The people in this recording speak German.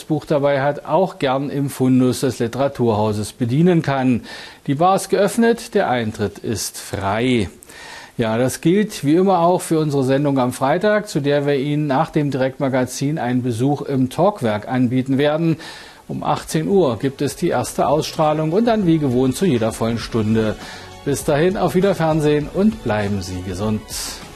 Buch dabei hat, auch gern im Fundus des Literaturhauses bedienen kann. Die Bar ist geöffnet, der Eintritt ist frei. Ja, das gilt wie immer auch für unsere Sendung am Freitag, zu der wir Ihnen nach dem Direktmagazin einen Besuch im Talkwerk anbieten werden. Um 18 Uhr gibt es die erste Ausstrahlung und dann wie gewohnt zu jeder vollen Stunde. Bis dahin auf Wiederfernsehen und bleiben Sie gesund.